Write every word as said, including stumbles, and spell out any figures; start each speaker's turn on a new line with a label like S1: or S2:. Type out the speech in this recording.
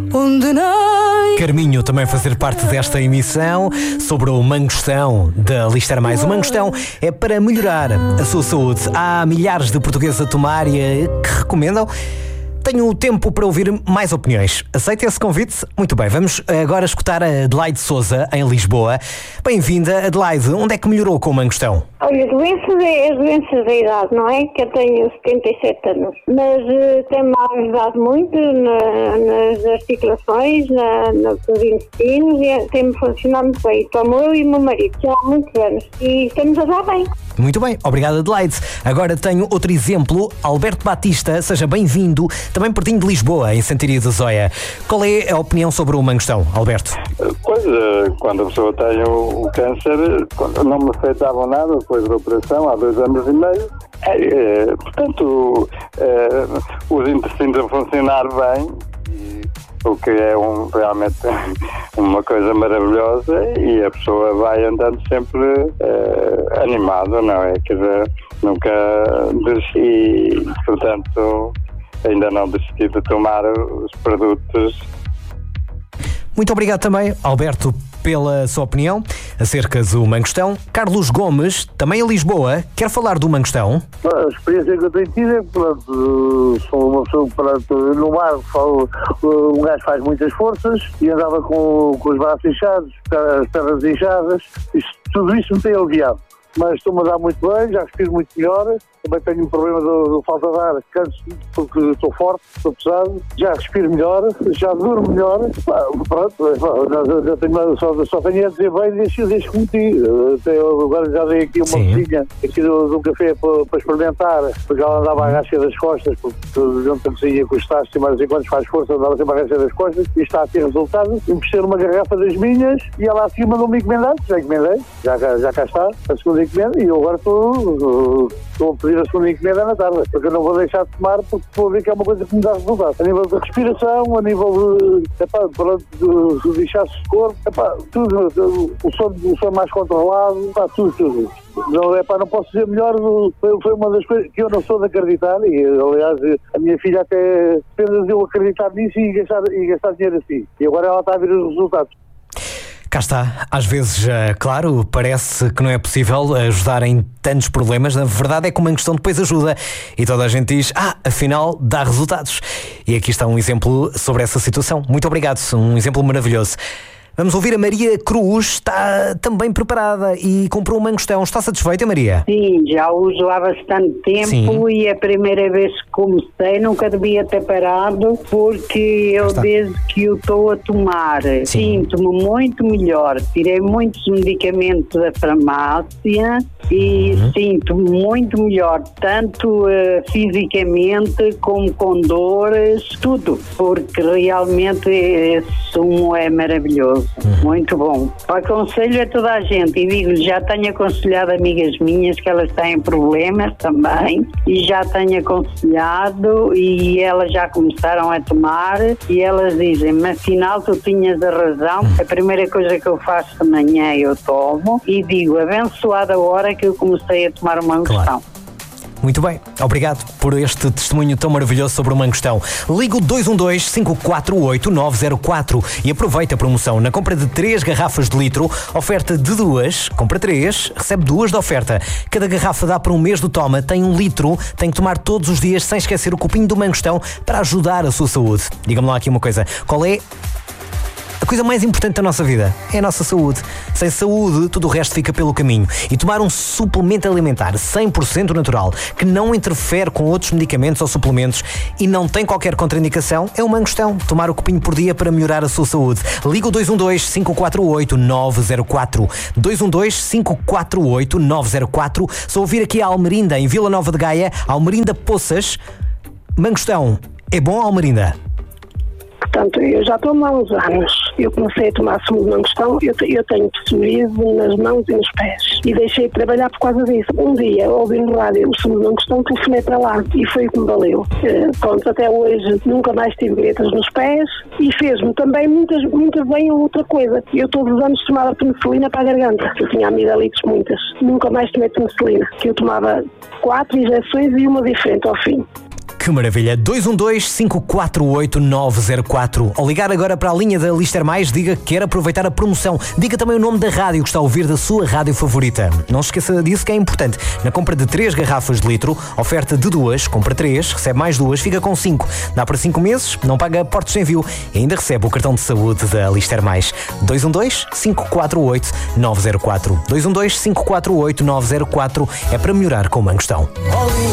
S1: onde não...
S2: Carminho também fazer parte desta emissão sobre o mangostão da Lister Mais. O mangostão é para melhorar a sua saúde. Há milhares de portugueses a tomar e que recomendam. Tenho tempo para ouvir mais opiniões. Aceita esse convite? Muito bem, vamos agora escutar a Adelaide Souza, em Lisboa. Bem-vinda, Adelaide. Onde é que melhorou com o mangostão?
S3: Olha, doenças é as doenças da idade, não é? Que eu tenho setenta e sete anos. Mas uh, tem-me ajudado muito na, nas articulações, na, nos intestinos, e tem-me funcionado muito bem. Tomo eu e o meu marido, já há muitos anos. E estamos a dar bem.
S2: Muito bem, obrigado, Adelaide. Agora tenho outro exemplo. Alberto Batista, seja bem-vindo, também pertinho de Lisboa, em Santiria de Zóia. Qual é a opinião sobre o mangostão, Alberto?
S4: Pois, quando a pessoa tem o, o câncer, não me aceitavam nada depois da operação, há dois anos e meio. É, é, portanto, é, os intestinos a funcionar bem, o que é um, realmente uma coisa maravilhosa, e a pessoa vai andando sempre é, animada, não é? Quer dizer, nunca desisti, portanto, ainda não desisti de tomar os produtos.
S2: Muito obrigado também, Alberto, pela sua opinião acerca do mangostão. Carlos Gomes, também em Lisboa, quer falar do mangostão?
S5: A experiência que eu tenho tido é que, pronto, sou uma pessoa que, pronto, no mar falo, um gajo faz muitas forças e andava com, com os braços inchados, as pernas inchadas, isto, tudo isso me tem aliviado. Mas estou-me a dar muito bem, já respiro muito melhor. Também tenho um problema de falta de ar, canso porque estou forte, estou pesado. Já respiro melhor, já durmo melhor. Pronto, já, já tenho, só, só tenho a dizer bem desde, desde que meti. Agora já dei aqui uma cozinha aqui do, do café para, para experimentar, porque ela andava a agacha das costas, porque dentro da cozinha com os tachos e mais enquanto faz força, andava sempre a agacha das costas, e está a ter resultado. Emprestei uma garrafa das minhas e ela acima não me encomendar, já encomendei, já, já cá está, a segunda encomenda, e eu agora estou, estou a pedir a segunda encomenda na tarde, porque eu não vou deixar de tomar, porque vou ver que é uma coisa que me dá resultado. A nível de respiração, a nível de, epá, de, de inchaço de corpo, epá, tudo, o sono, o sono mais controlado, epá, tudo, tudo. Não, epá, não posso dizer melhor, foi, foi uma das coisas que eu não sou de acreditar, e aliás a minha filha até depende de eu acreditar nisso e gastar, e gastar dinheiro assim. E agora ela está a ver os resultados.
S2: Cá está, às vezes, claro, parece que não é possível ajudar em tantos problemas. Na verdade é que o mangostão depois ajuda e toda a gente diz, ah, afinal dá resultados. E aqui está um exemplo sobre essa situação. Muito obrigado, um exemplo maravilhoso. Vamos ouvir a Maria Cruz, está também preparada e comprou um mangostão. Está satisfeita, Maria?
S6: Sim, já uso há bastante tempo. Sim. E a primeira vez que comecei nunca devia ter parado, porque eu desde que o estou a tomar sinto-me muito melhor. Tirei muitos medicamentos da farmácia e uhum. sinto-me muito melhor, tanto uh, fisicamente como com dores, tudo, porque realmente esse sumo é maravilhoso. Uhum. Muito bom. O aconselho a toda a gente, e digo-lhe, já tenho aconselhado amigas minhas que elas têm problemas também, e já tenho aconselhado e elas já começaram a tomar, e elas dizem, mas afinal tu tinhas a razão. A primeira coisa que eu faço de manhã eu tomo e digo, abençoada a hora que eu comecei a tomar uma mangostão. Claro.
S2: Muito bem, obrigado por este testemunho tão maravilhoso sobre o mangostão. Liga o dois um dois, cinco quatro oito, nove zero quatro e aproveita a promoção. Na compra de três garrafas de litro, oferta de duas, compra três, recebe duas de oferta. Cada garrafa dá para um mês do toma, tem um litro, tem que tomar todos os dias sem esquecer o copinho do mangostão para ajudar a sua saúde. Diga-me lá aqui uma coisa, qual é a coisa mais importante da nossa vida? É a nossa saúde. Sem saúde, tudo o resto fica pelo caminho. E tomar um suplemento alimentar cem por cento natural, que não interfere com outros medicamentos ou suplementos e não tem qualquer contraindicação, é o mangostão. Tomar o copinho por dia para melhorar a sua saúde. Liga o dois um dois, cinco quatro oito, nove zero quatro. dois um dois, cinco quatro oito, nove zero quatro. Só ouvir aqui a Almerinda, em Vila Nova de Gaia, Almerinda Poças. Mangostão, é bom, Almerinda?
S7: Portanto, eu já tomo há uns anos. Eu comecei a tomar sumo de mangostão, eu, eu tenho psoríase nas mãos e nos pés. E deixei de trabalhar por causa disso. Um dia, ouvi no rádio o sumo de mangostão, telefonei para lá e foi o que me valeu. Uh, pronto, até hoje nunca mais tive gretas nos pés e fez-me também muitas, muitas bem a outra coisa. Eu todos os anos tomava penicilina para a garganta. Eu tinha amidalites muitas. Nunca mais tomei penicilina. Que eu tomava quatro injeções e uma diferente ao fim.
S2: Que maravilha! dois um dois, cinco quatro oito, nove zero quatro. Ao ligar agora para a linha da Lister Mais, diga que quer aproveitar a promoção. Diga também o nome da rádio que está a ouvir, da sua rádio favorita. Não se esqueça disso, que é importante. Na compra de três garrafas de litro, oferta de duas, compra três, recebe mais duas, fica com cinco. Dá para cinco meses, não paga portos sem envio e ainda recebe o cartão de saúde da Lister Mais. dois um dois, cinco quatro oito, nove zero quatro. dois um dois, cinco quatro oito, nove zero quatro é para melhorar com o Mangostão.